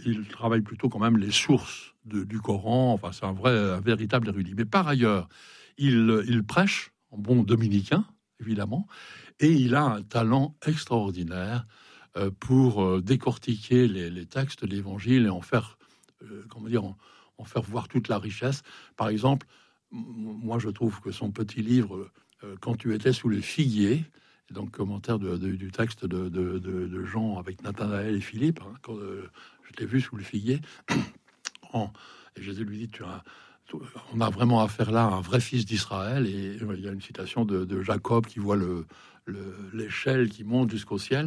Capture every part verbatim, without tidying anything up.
il travaille plutôt quand même les sources de, du Coran. Enfin, c'est un vrai, un véritable érudit. Mais par ailleurs, il, il prêche en bon dominicain, évidemment, et il a un talent extraordinaire euh, pour euh, décortiquer les, les textes de l'Évangile et en faire, euh, comment dire, en, en faire voir toute la richesse. Par exemple, m- moi, je trouve que son petit livre euh, Quand tu étais sous les figuiers, donc commentaire de, de, du texte de, de, de, de Jean avec Nathanaël et Philippe, hein, quand euh, je l'ai vu sous le figuier, en, et Jésus lui dit, tu as, on a vraiment affaire là à un vrai fils d'Israël, et euh, il y a une citation de, de Jacob qui voit le, le, l'échelle qui monte jusqu'au ciel,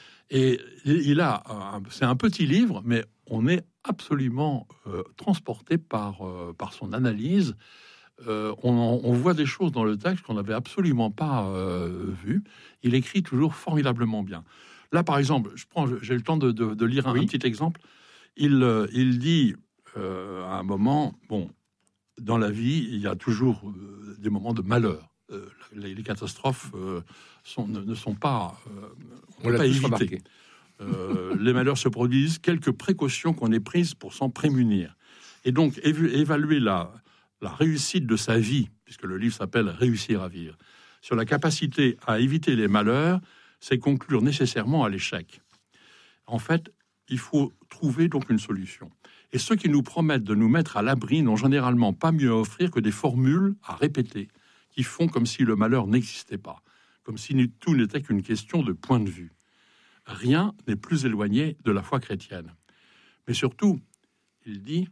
et il a, un, c'est un petit livre, mais on est absolument euh, transporté par, euh, par son analyse. Euh, on, on voit des choses dans le texte qu'on n'avait absolument pas euh, vues. Il écrit toujours formidablement bien. Là, par exemple, je prends, j'ai le temps de, de, de lire un, oui. un petit exemple. Il, euh, il dit euh, à un moment, bon, dans la vie, il y a toujours euh, des moments de malheur. Euh, les, les catastrophes euh, sont, ne, ne sont pas, euh, on on l'a pas tous éviter. remarqué. Euh, les malheurs se produisent, quelques précautions qu'on ait prises pour s'en prémunir. Et donc, év- évaluer la la réussite de sa vie, puisque le livre s'appelle « Réussir à vivre », sur la capacité à éviter les malheurs, c'est conclure nécessairement à l'échec. En fait, il faut trouver donc une solution. Et ceux qui nous promettent de nous mettre à l'abri n'ont généralement pas mieux à offrir que des formules à répéter, qui font comme si le malheur n'existait pas, comme si tout n'était qu'une question de point de vue. Rien n'est plus éloigné de la foi chrétienne. Mais surtout, il dit,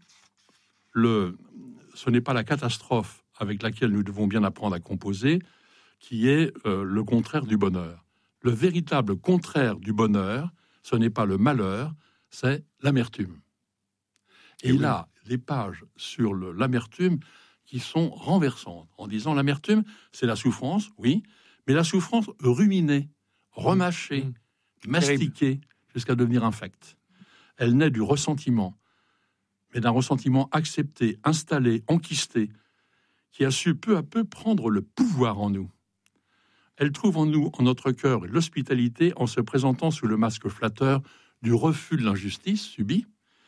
le... ce n'est pas la catastrophe avec laquelle nous devons bien apprendre à composer qui est euh, le contraire du bonheur. Le véritable contraire du bonheur, ce n'est pas le malheur, c'est l'amertume. Et, Et il oui. a des pages sur le, l'amertume qui sont renversantes, en disant l'amertume, c'est la souffrance, oui, mais la souffrance ruminée, remâchée, mmh. mastiquée, jusqu'à devenir infecte. Elle naît du ressentiment, mais d'un ressentiment accepté, installé, enquisté, qui a su peu à peu prendre le pouvoir en nous. Elle trouve en nous, en notre cœur, l'hospitalité en se présentant sous le masque flatteur du refus de l'injustice subie,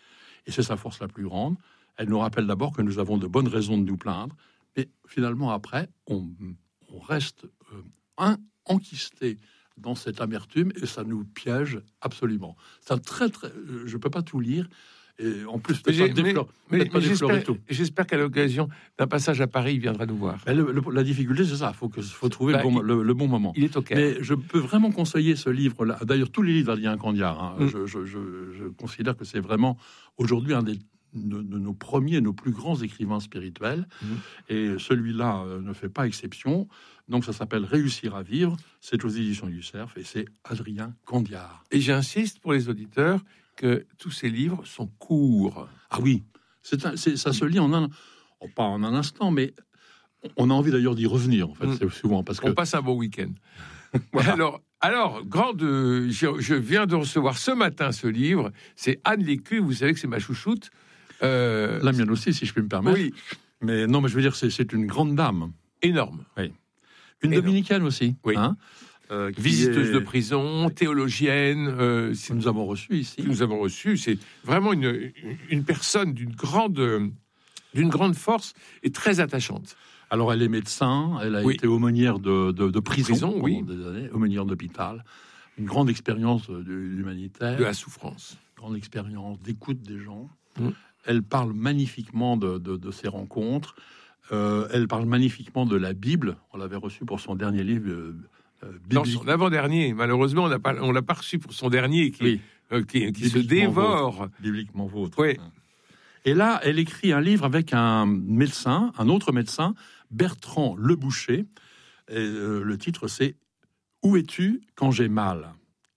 et c'est sa force la plus grande. Elle nous rappelle d'abord que nous avons de bonnes raisons de nous plaindre, mais finalement après, on, on reste euh, un, enquisté dans cette amertume, et ça nous piège absolument. C'est un très, très... Je ne peux pas tout lire, et en plus, mais, pas mais, mais, pas mais j'espère, j'espère qu'à l'occasion d'un passage à Paris, il viendra nous voir. Le, le, la difficulté, c'est ça. Il faut, que, faut trouver bah, le, bon, il, le, le bon moment. Il est au Caire. Mais je peux vraiment conseiller ce livre-là. D'ailleurs, tous les livres d'Adrien Candiard, hein, mm. je, je, je, je considère que c'est vraiment aujourd'hui un des de, de nos premiers, nos plus grands écrivains spirituels. Mm. Et celui-là euh, ne fait pas exception. Donc, ça s'appelle Réussir à vivre. C'est aux éditions du Cerf et c'est Adrien Candiard. Et j'insiste pour les auditeurs que tous ces livres sont courts. Ah oui, c'est un, c'est, ça se lit en un, oh, pas en un instant, mais on a envie d'ailleurs d'y revenir, en fait, mmh. c'est souvent parce que... On passe un bon week-end. Voilà. Alors, alors, grande, je, je viens de recevoir ce matin ce livre, c'est Anne Lécu, vous savez que c'est ma chouchoute. Euh, La mienne aussi, si je puis me permettre. Oui. Mais non, mais je veux dire, c'est, c'est une grande dame. Énorme. Oui. Une Énorme. Dominicaine aussi. Oui. Hein Euh, visiteuse est... de prison, théologienne. Euh, que nous avons reçu ici. Que nous avons reçu. C'est vraiment une, une personne d'une grande, d'une grande force et très attachante. Alors, elle est médecin, elle a oui. été aumônière de, de, de prison, prison pendant oui. des années, aumônière d'hôpital. Une grande expérience de l'humanitaire. De la souffrance. Grande expérience d'écoute des gens. Mmh. Elle parle magnifiquement de, de, de ses rencontres. Euh, elle parle magnifiquement de la Bible. On l'avait reçue pour son dernier livre. Euh, Euh, Dans son avant-dernier, malheureusement, on n'a pas, on l'a pas reçu pour son dernier, qui, oui. euh, qui, qui se dévore. Vôtre. Bibliquement vôtre. Oui. Et là, elle écrit un livre avec un médecin, un autre médecin, Bertrand Leboucher. Et, euh, le titre, c'est « Où es-tu quand j'ai mal ?»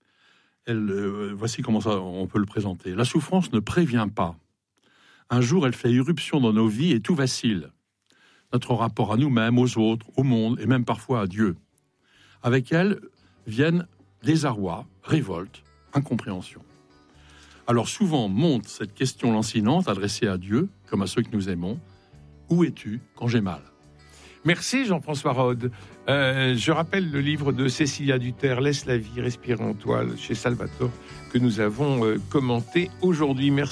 Elle, euh, voici comment ça, on peut le présenter. La souffrance ne prévient pas. Un jour, elle fait irruption dans nos vies et tout vacille. Notre rapport à nous-mêmes, aux autres, au monde et même parfois à Dieu. Avec elle viennent désarroi, révolte, incompréhension. Alors souvent monte cette question lancinante adressée à Dieu, comme à ceux que nous aimons. Où es-tu quand j'ai mal ? Merci Jean-François Rode. Euh, je rappelle le livre de Cécilia Duterre, Laisse la vie respirer en toi, chez Salvatore, que nous avons euh, commenté aujourd'hui. Merci.